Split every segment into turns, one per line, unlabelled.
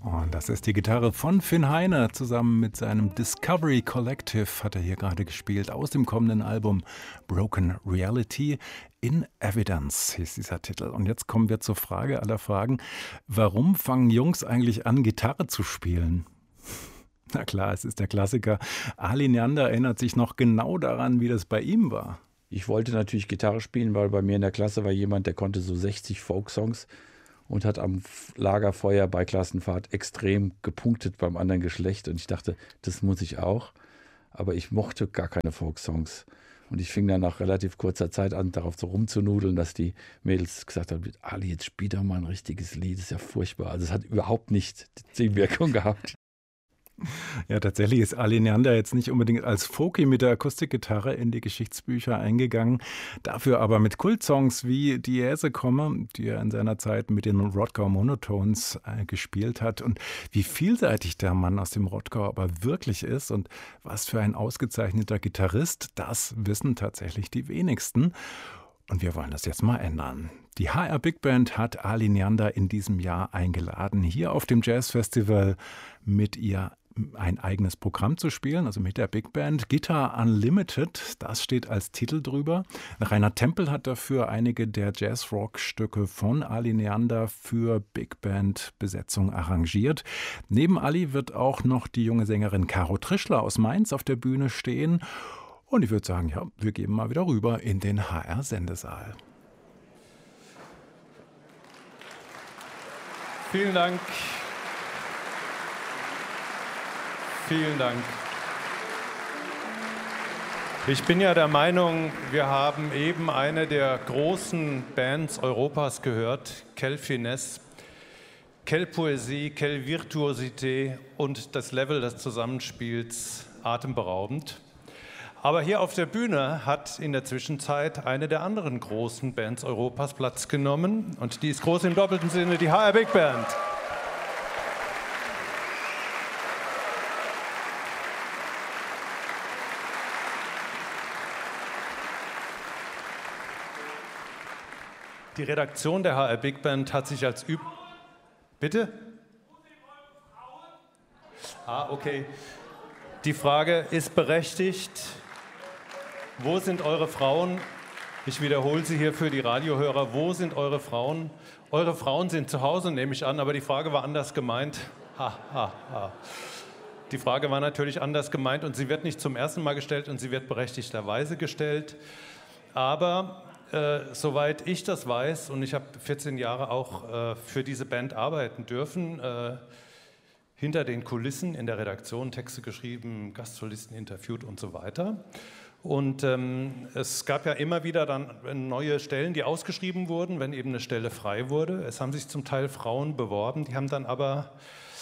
Und das ist die Gitarre von Finn Heine. Zusammen mit seinem Discovery Collective hat er hier gerade gespielt. Aus dem kommenden Album Broken Reality. In Evidence hieß dieser Titel. Und jetzt kommen wir zur Frage aller Fragen. Warum fangen Jungs eigentlich an, Gitarre zu spielen? Na klar, es ist der Klassiker. Ali Neander erinnert sich noch genau daran, wie das bei ihm war.
Ich wollte natürlich Gitarre spielen, weil bei mir in der Klasse war jemand, der konnte so 60 Folksongs und hat am Lagerfeuer bei Klassenfahrt extrem gepunktet beim anderen Geschlecht. Und ich dachte, das muss ich auch. Aber ich mochte gar keine Folksongs. Und ich fing dann nach relativ kurzer Zeit an, darauf so rumzunudeln, dass die Mädels gesagt haben, Ali, jetzt spiel doch mal ein richtiges Lied, das ist ja furchtbar. Also es hat überhaupt nicht die Wirkung gehabt.
Ja, tatsächlich ist Ali Neander jetzt nicht unbedingt als Folky mit der Akustikgitarre in die Geschichtsbücher eingegangen, dafür aber mit Kultsongs wie Diäse komme, die er in seiner Zeit mit den Rodgau Monotones gespielt hat, und wie vielseitig der Mann aus dem Rodgau aber wirklich ist und was für ein ausgezeichneter Gitarrist, das wissen tatsächlich die wenigsten. Und wir wollen das jetzt mal ändern. Die HR Big Band hat Ali Neander in diesem Jahr eingeladen, hier auf dem Jazzfestival mit ihr ein eigenes Programm zu spielen, also mit der Big Band. Guitar Unlimited, das steht als Titel drüber. Rainer Tempel hat dafür einige der Jazz-Rock-Stücke von Ali Neander für Big Band-Besetzung arrangiert. Neben Ali wird auch noch die junge Sängerin Caro Trischler aus Mainz auf der Bühne stehen. Und ich würde sagen, ja, wir gehen mal wieder rüber in den HR-Sendesaal.
Vielen Dank. Vielen Dank. Ich bin ja der Meinung, wir haben eben eine der großen Bands Europas gehört. Quelle Finesse, quelle Poesie, quelle Virtuosité und das Level des Zusammenspiels atemberaubend. Aber hier auf der Bühne hat in der Zwischenzeit eine der anderen großen Bands Europas Platz genommen. Und die ist groß im doppelten Sinne, die HR Big Band. Die Redaktion der HR Big Band hat sich als Bitte? Okay. Die Frage ist berechtigt. Wo sind eure Frauen? Ich wiederhole sie hier für die Radiohörer. Wo sind eure Frauen? Eure Frauen sind zu Hause, nehme ich an, aber die Frage war anders gemeint. Die Frage war natürlich anders gemeint und sie wird nicht zum ersten Mal gestellt und sie wird berechtigterweise gestellt. Aber soweit ich das weiß, und ich habe 14 Jahre auch für diese Band arbeiten dürfen, hinter den Kulissen in der Redaktion Texte geschrieben, Gastsolisten interviewt und so weiter. Und es gab ja immer wieder dann neue Stellen, die ausgeschrieben wurden, wenn eben eine Stelle frei wurde. Es haben sich zum Teil Frauen beworben, die haben dann aber,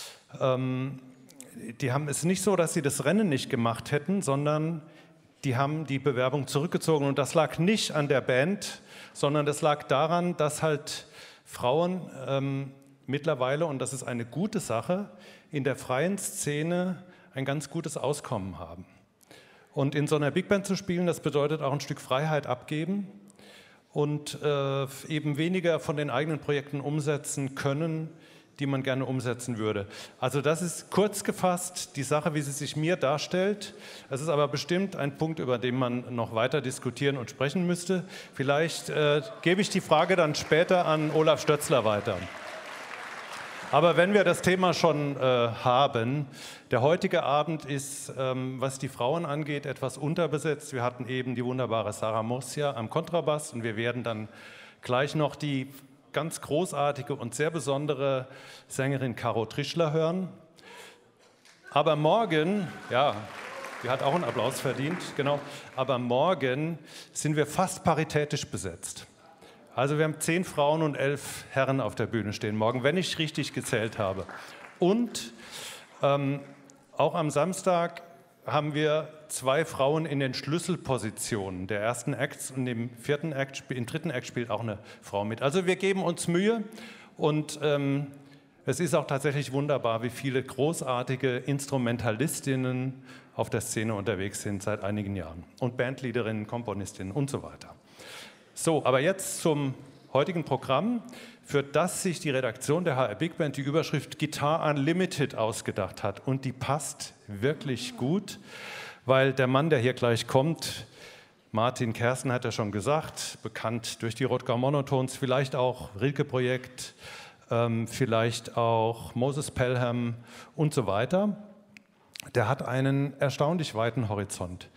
es nicht so, dass sie das Rennen nicht gemacht hätten, sondern die haben die Bewerbung zurückgezogen. Und das lag nicht an der Band, sondern das lag daran, dass halt Frauen mittlerweile, und das ist eine gute Sache, in der freien Szene ein ganz gutes Auskommen haben. Und in so einer Big Band zu spielen, das bedeutet auch ein Stück Freiheit abgeben und eben weniger von den eigenen Projekten umsetzen können, die man gerne umsetzen würde. Also das ist kurz gefasst die Sache, wie sie sich mir darstellt. Es ist aber bestimmt ein Punkt, über den man noch weiter diskutieren und sprechen müsste. Vielleicht gebe ich die Frage dann später an Olaf Stötzler weiter. Aber wenn wir das Thema schon haben, der heutige Abend ist, was die Frauen angeht, etwas unterbesetzt. Wir hatten eben die wunderbare Sarah Murcia am Kontrabass und wir werden dann gleich noch die ganz großartige und sehr besondere Sängerin Caro Trischler hören. Aber morgen, ja, die hat auch einen Applaus verdient, genau, aber morgen sind wir fast paritätisch besetzt. Also wir haben 10 Frauen und 11 Herren auf der Bühne stehen morgen, wenn ich richtig gezählt habe. Und auch am Samstag haben wir 2 Frauen in den Schlüsselpositionen der ersten Acts und im dritten Act spielt auch eine Frau mit. Also wir geben uns Mühe und es ist auch tatsächlich wunderbar, wie viele großartige Instrumentalistinnen auf der Szene unterwegs sind seit einigen Jahren und Bandleaderinnen, Komponistinnen und so weiter. So, aber jetzt zum heutigen Programm, für das sich die Redaktion der HR Big Band die Überschrift Guitar Unlimited ausgedacht hat. Und die passt wirklich gut, weil der Mann, der hier gleich kommt, Martin Kersten hat ja schon gesagt, bekannt durch die Rodger Monotones, vielleicht auch Rilke-Projekt, vielleicht auch Moses Pelham und so weiter. Der hat einen erstaunlich weiten Horizont.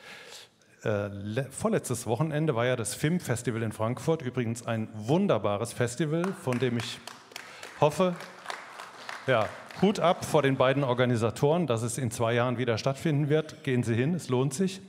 Vorletztes Wochenende war ja das FIM-Festival in Frankfurt, übrigens ein wunderbares Festival, von dem ich hoffe, ja, Hut ab vor den beiden Organisatoren, dass es in 2 Jahren wieder stattfinden wird. Gehen Sie hin, es lohnt sich.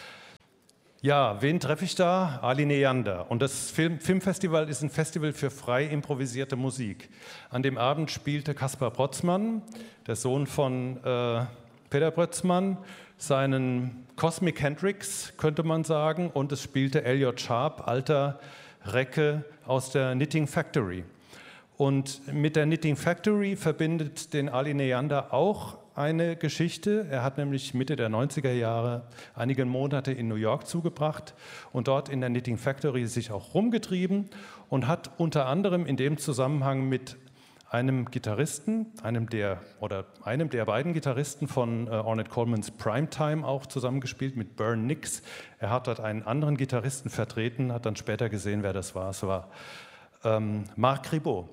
Ja, wen treffe ich da? Ali Neander. Und das Filmfestival ist ein Festival für frei improvisierte Musik. An dem Abend spielte Kaspar Brötzmann, der Sohn von Peter Brötzmann, seinen Cosmic Hendrix, könnte man sagen. Und es spielte Elliot Sharp, alter Recke aus der Knitting Factory. Und mit der Knitting Factory verbindet den Ali Neander auch eine Geschichte. Er hat nämlich Mitte der 90er Jahre einige Monate in New York zugebracht und dort in der Knitting Factory sich auch rumgetrieben und hat unter anderem in dem Zusammenhang mit einem Gitarristen, einem der beiden Gitarristen von Ornette Colemans Primetime auch zusammengespielt, mit Burn Nix. Er hat dort einen anderen Gitarristen vertreten, hat dann später gesehen, wer das war. Es war Marc Ribot.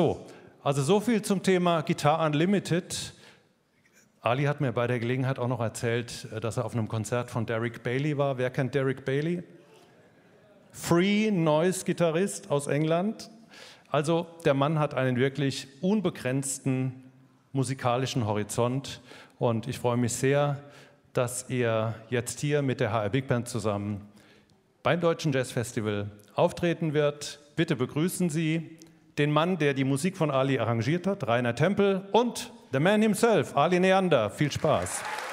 So viel zum Thema Guitar Unlimited. Ali hat mir bei der Gelegenheit auch noch erzählt, dass er auf einem Konzert von Derek Bailey war. Wer kennt Derek Bailey? Free Noise-Gitarrist aus England. Also der Mann hat einen wirklich unbegrenzten musikalischen Horizont und ich freue mich sehr, dass er jetzt hier mit der HR Big Band zusammen beim Deutschen Jazz Festival auftreten wird. Bitte begrüßen Sie den Mann, der die Musik von Ali arrangiert hat, Rainer Tempel, und the man himself, Ali Neander. Viel Spaß.